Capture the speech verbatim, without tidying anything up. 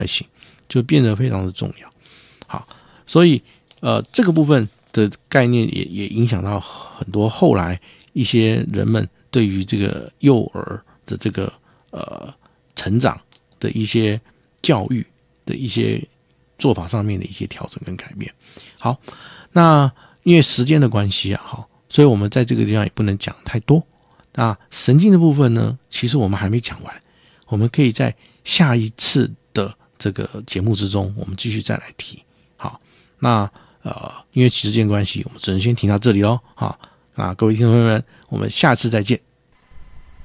性，就变得非常的重要。好，所以呃这个部分的概念也也影响到很多后来一些人们对于这个幼儿的这个呃成长的一些教育的一些做法上面的一些调整跟改变。好，那因为时间的关系啊，好，所以我们在这个地方也不能讲太多。那神经的部分呢，其实我们还没讲完，我们可以在下一次的这个节目之中，我们继续再来提。好，那呃，因为时间关系，我们只能先停到这里咯。好，那各位听众朋友们，我们下次再见。